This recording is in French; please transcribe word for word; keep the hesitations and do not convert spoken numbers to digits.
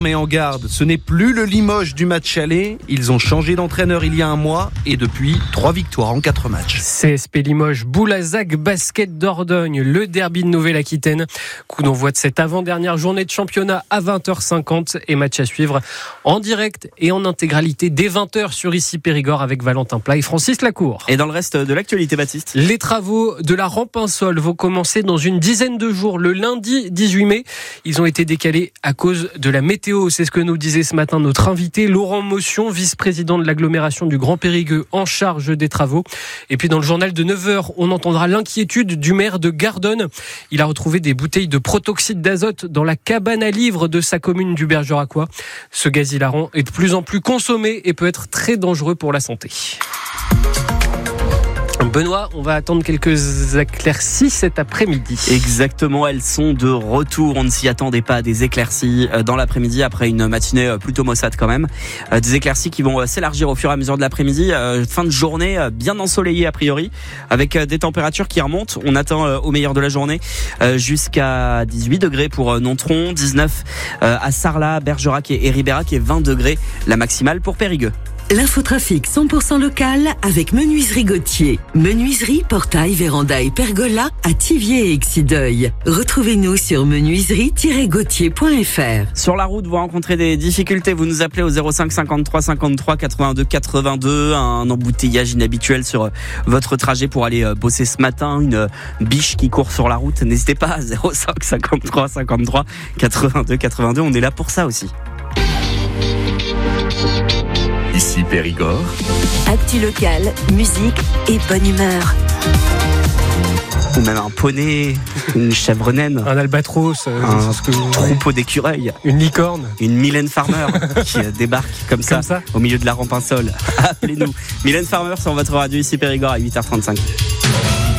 Mais en garde, ce n'est plus le Limoges du match aller. Ils ont changé d'entraîneur il y a un mois et depuis, trois victoires en quatre matchs. C S P Limoges, Boulazac, Basket Dordogne, le derby de Nouvelle-Aquitaine. Coup d'envoi de cette avant-dernière journée de championnat à vingt heures cinquante et match à suivre en direct et en intégralité dès vingt heures sur Ici Périgord avec Valentin Plat et Francis Lacour. Et dans le reste de l'actualité, Baptiste ? Les travaux de la rampe Insol vont commencer dans une dizaine de jours, le lundi dix-huit mai. Ils ont été décalés à cause de la météo. C'est ce que nous disait ce matin notre invité Laurent Motion, vice-président de l'agglomération du Grand Périgueux en charge des travaux. Et puis dans le journal de neuf heures, on entendra l'inquiétude du maire de Gardonne. Il a retrouvé des bouteilles de protoxyde d'azote dans la cabane à livres de sa commune du Bergeracois. Ce gaz hilarant est de plus en plus consommé et peut être très dangereux pour la santé. Benoît, on va attendre quelques éclaircies cet après-midi. Exactement, elles sont de retour. On ne s'y attendait pas, des éclaircies dans l'après-midi après une matinée plutôt maussade quand même. Des éclaircies qui vont s'élargir au fur et à mesure de l'après-midi. Fin de journée bien ensoleillée a priori, avec des températures qui remontent. On atteint au meilleur de la journée jusqu'à dix-huit degrés pour Nontron, dix-neuf à Sarlat, Bergerac et Ribérac et vingt degrés la maximale pour Périgueux. L'infotrafic cent pour cent local avec Menuiserie Gauthier. Menuiserie, portail, véranda et pergola à Thiviers et Exideuil. Retrouvez-nous sur menuiserie tiret gauthier point f r. Sur la route, vous rencontrez des difficultés, vous nous appelez au zéro cinq cinquante-trois cinquante-trois quatre-vingt-deux quatre-vingt-deux. Un embouteillage inhabituel sur votre trajet pour aller bosser ce matin, une biche qui court sur la route. N'hésitez pas à zéro cinq cinquante-trois cinquante-trois quatre-vingt-deux quatre-vingt-deux. On est là pour ça aussi. Ici Périgord. Actu local, musique et bonne humeur. Ou même un poney, une chèvre naine, un albatros, euh, un ce que vous... troupeau d'écureuils, une licorne, une Mylène Farmer qui débarque comme, ça, comme ça au milieu de la rampe Insol. Appelez-nous. Mylène Farmer sur votre radio Ici Périgord à huit heures trente-cinq.